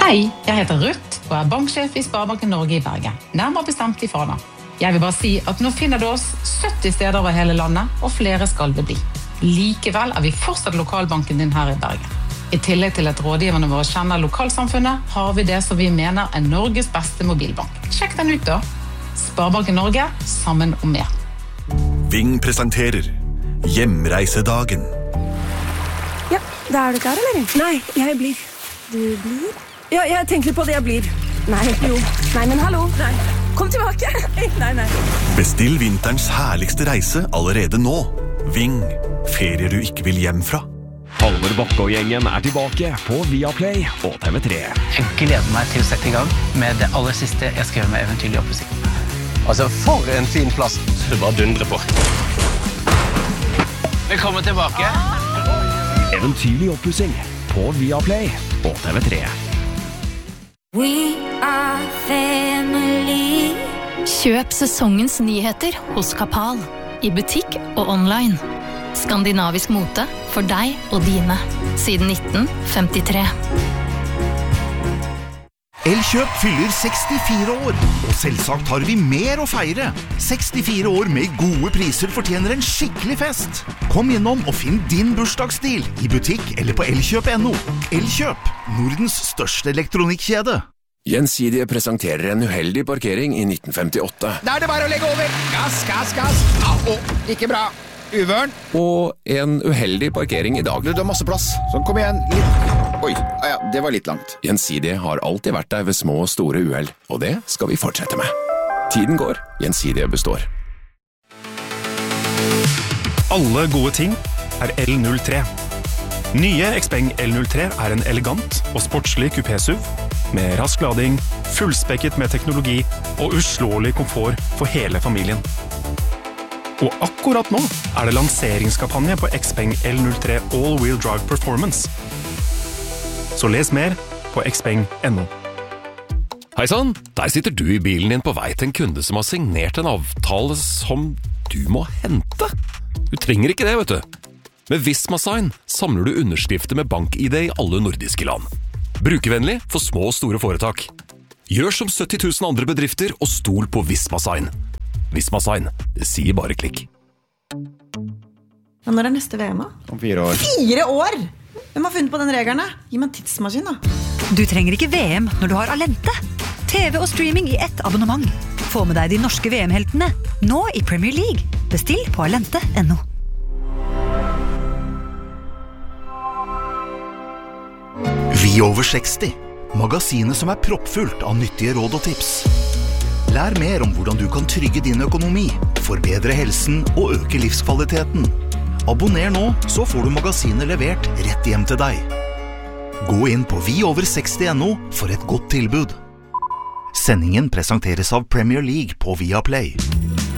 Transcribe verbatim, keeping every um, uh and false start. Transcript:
Hei, jeg heter Ruth og er banksjef i Sparebanken Norge i Bergen, nærmere bestemt i Fana. Jeg vil bare si at nå finner du oss sytti steder over hele landet, og flere skal det bli. Likevel er vi fortsatt lokalbanken din her i Bergen. I tillegg til at rådgiverne våre kjenner lokalsamfunnet, har vi det som vi mener er Norges beste mobilbank. Sjekk den ut da. Sparebanken Norge, sammen om mer. Ving presenterer Hjemreisedagen. Ja, da er du klar, eller? Nei, jeg blir. Du blir? Ja, jeg tenker på det jeg blir. Nei, jo. Nei, men hallo. Nei. Kom tilbake. Nei, nei. Bestill vinterens herligste reise allerede nå. Ving, ferier du ikke vil hjem fra. Halvor Bakke og gjengen er tilbake på Viaplay og T V tre. Jeg gleder meg til å sette i gang med det aller siste jeg skal gjøre med Eventyrlig oppussing. Altså, for en fin plass. Du bare dundrer på. Velkommen tilbake. Eventyrlig oppussing på Viaplay og T V tre. We are family. Kjøp sesongens nyheter hos Kapal, i butikk og online. Skandinavisk mote for deg og dine, siden nitten femtitre. Elkjøp fyller sekstifire år, og selvsagt har vi mer å feire. sekstifire år med gode priser fortjener en skikkelig fest. Kom innom og finn din bursdagsstil i butikk eller på elkjøp punktum no. Elkjøp, Nordens største elektronikkjede. Gjensidige presenterer en uheldig parkering i nitten femtiåtte. Da er det bare å legge over. Gass, gass, gass. Au, ikke bra. Uvørn. Og en uheldig parkering i dag. Du har masse plass. Sånn, kom igjen. Litt. Oi, ja, det var litt langt. Gjensidige har alltid vært der ved små og store uheld, og det skal vi fortsette med. Tiden går, Gjensidige består. Alle gode ting er L null tre. Nye Xpeng L null tre er en elegant og sportslig kupé-S U V med rask lading, fullspekket med teknologi og uslåelig komfort for hele familien. Og akkurat nå er det lanseringskampanje på Xpeng L null tre All-Wheel Drive Performance. Så les mer på xpeng punktum no. Hei sann, der sitter du i bilen din på vei til en kunde som har signert en avtale som du må hente. Du trenger ikke det, vet du. Med Visma Sign samler du underskrifter med bank-I D i alle nordiske land. Brukervennlig for små og store foretak. Gjør som sytti tusen andre bedrifter og stol på Visma Sign. Visma Sign, det sier bare klikk. Men når er neste V M da? Om fire år. Fire år? Hvem har funnet på den regelen? Gi meg en tidsmaskin da. Du trenger ikke V M når du har Alente. T V og streaming i ett abonnement. Få med deg de norske V M-heltene, nå i Premier League. Bestill på alente punktum no. Vi over seksti. Magasinet som er proppfullt av nyttige råd og tips. Lær mer om hvordan du kan trygge din økonomi, forbedre helsen og øke livskvaliteten. Abonner nå, så får du magasinet levert rett hjem til deg. Gå inn på vi over seksti punktum no for et godt tilbud. Sendingen presenteres av Premier League på Viaplay.